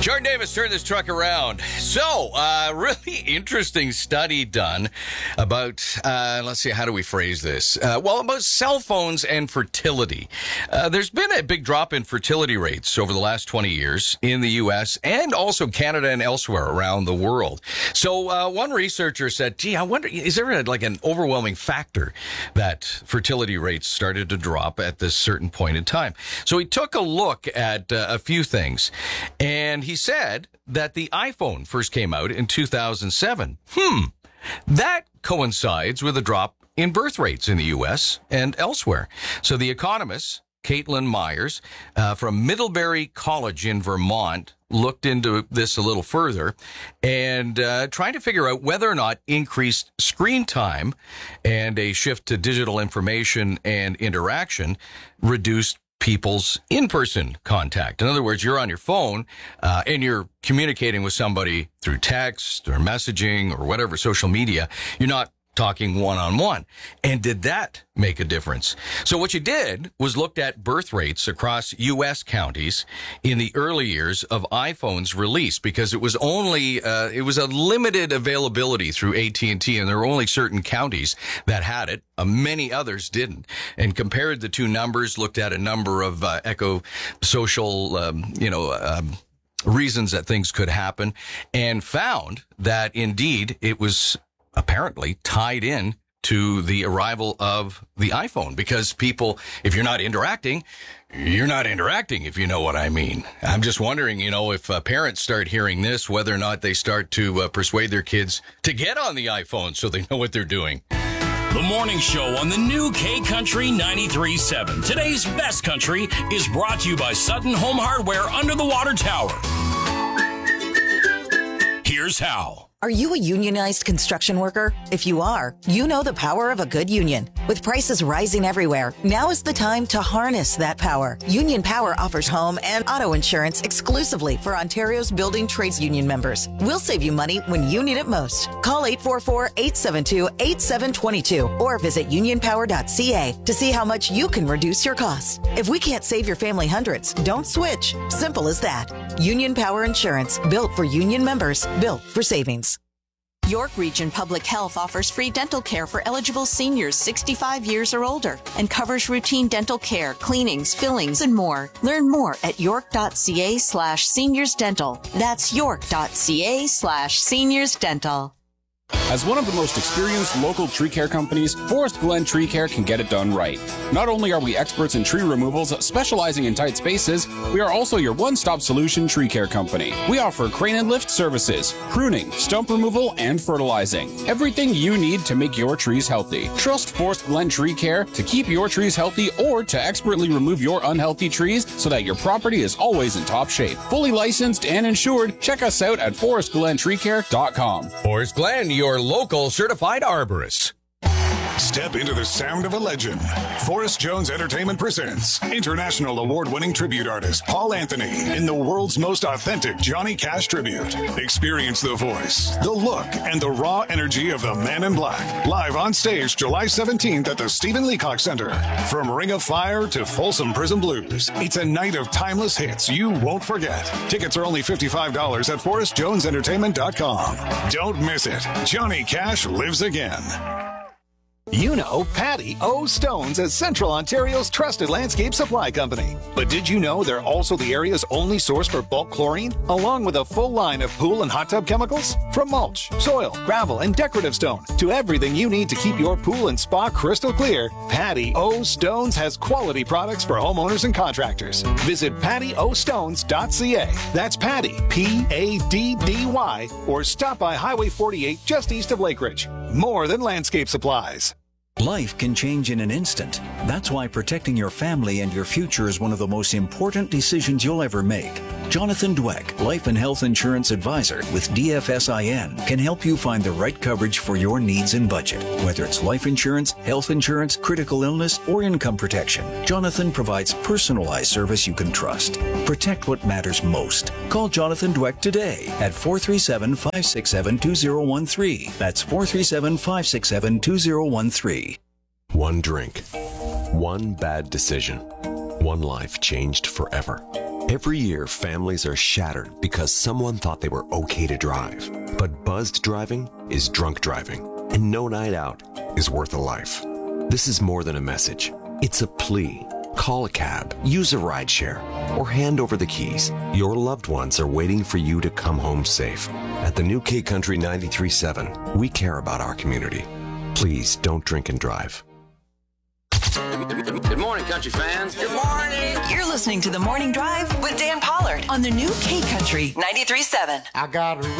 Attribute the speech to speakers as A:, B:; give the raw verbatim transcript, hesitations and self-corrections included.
A: Jordan Davis, turn this truck around. So, uh, really interesting study done about, uh, let's see, how do we phrase this? Uh, well, about cell phones and fertility. Uh, there's been a big drop in fertility rates over the last twenty years in the U S and also Canada and elsewhere around the world. So, uh, one researcher said, gee, I wonder, is there a, like an overwhelming factor that fertility rates started to drop at this certain point in time? So he took a look at uh, a few things, and he He said that the iPhone first came out in two thousand seven. Hmm. That coincides with a drop in birth rates in the U S and elsewhere. So the economist, Caitlin Myers, uh, from Middlebury College in Vermont, looked into this a little further and uh, trying to figure out whether or not increased screen time and a shift to digital information and interaction reduced people's in-person contact. In other words, you're on your phone uh, and you're communicating with somebody through text or messaging or whatever, social media. You're not talking one-on-one. And did that make a difference? So what you did was looked at birth rates across U S counties in the early years of iPhone's release, because it was only, uh, it was a limited availability through A T and T, and there were only certain counties that had it. Uh, many others didn't. And compared the two numbers, looked at a number of uh, eco-social, um, you know, um, reasons that things could happen, and found that indeed it was apparently tied in to the arrival of the iPhone, because people, if you're not interacting, you're not interacting, if you know what I mean. I'm just wondering, you know, if uh, parents start hearing this, whether or not they start to uh, persuade their kids to get on the iPhone so they know what they're doing.
B: The morning show on the new K Country ninety-three point seven. Today's best country is brought to you by Sutton Home Hardware under the water tower. Here's how.
C: Are you a unionized construction worker? If you are, you know the power of a good union. With prices rising everywhere, now is the time to harness that power. Union Power offers home and auto insurance exclusively for Ontario's building trades union members. We'll save you money when you need it most. Call eight four four, eight seven two, eight seven two two or visit union power dot c a to see how much you can reduce your costs. If we can't save your family hundreds, don't switch. Simple as that. Union Power Insurance, built for union members, built for savings.
D: York Region Public Health offers free dental care for eligible seniors sixty-five years or older and covers routine dental care, cleanings, fillings, and more. Learn more at york.ca slash seniors dental. That's york.ca slash seniors dental.
E: As one of the most experienced local tree care companies, Forest Glen Tree Care can get it done right. Not only are we experts in tree removals specializing in tight spaces, we are also your one-stop solution tree care company. We offer crane and lift services, pruning, stump removal, and fertilizing. Everything you need to make your trees healthy. Trust Forest Glen Tree Care to keep your trees healthy or to expertly remove your unhealthy trees so that your property is always in top shape. Fully licensed and insured, check us out at forest glen tree care dot com.
A: Forest Glen, your local certified arborist.
F: Step into the sound of a legend. Forrest Jones Entertainment presents international award-winning tribute artist Paul Anthony in the world's most authentic Johnny Cash tribute. Experience the voice, the look, and the raw energy of the Man in Black. Live on stage July seventeenth at the Stephen Leacock Center. From Ring of Fire to Folsom Prison Blues, it's a night of timeless hits you won't forget. Tickets are only fifty-five dollars at forrest jones entertainment dot com. Don't miss it. Johnny Cash lives again.
G: You know Patty O. Stones as Central Ontario's trusted landscape supply company. But did you know they're also the area's only source for bulk chlorine, along with a full line of pool and hot tub chemicals? From mulch, soil, gravel, and decorative stone to everything you need to keep your pool and spa crystal clear, Patty O. Stones has quality products for homeowners and contractors. Visit patty o stones dot c a. That's Patty, P A D D Y, or stop by Highway forty-eight just east of Lakeridge. More than landscape supplies.
H: Life can change in an instant. That's why protecting your family and your future is one of the most important decisions you'll ever make. Jonathan Dweck, Life and Health Insurance Advisor with D F S I N, can help you find the right coverage for your needs and budget. Whether it's life insurance, health insurance, critical illness, or income protection, Jonathan provides personalized service you can trust. Protect what matters most. Call Jonathan Dweck today at four three seven, five six seven, two zero one three. That's four three seven, five six seven, two zero one three.
I: One drink, one bad decision, one life changed forever. Every year, families are shattered because someone thought they were okay to drive. But buzzed driving is drunk driving, and no night out is worth a life. This is more than a message. It's a plea. Call a cab, use a rideshare, or hand over the keys. Your loved ones are waiting for you to come home safe. At the new K Country ninety-three point seven, we care about our community. Please don't drink and drive.
J: Good morning, country fans.
K: Good morning. You're listening to The Morning Drive with Dan Pollard on the new K Country ninety-three point seven.
L: I got a